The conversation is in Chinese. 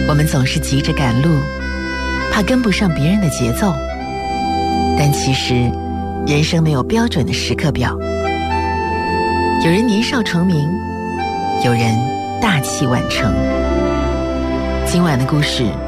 我们总是急着赶路，怕跟不上别人的节奏。但其实，人生没有标准的时刻表。有人年少成名，有人大器晚成。今晚的故事